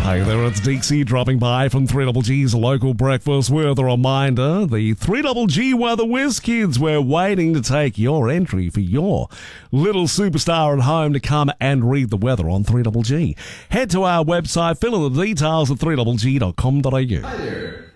Hey there, it's Dixie dropping by from 3GG's local breakfast with a reminder, the 3GG Weather Whiz Kids, we're waiting to take your entry for your little superstar at home to come and read the weather on 3GG. Head to our website, fill in the details at 3GG.com.au. Hi there.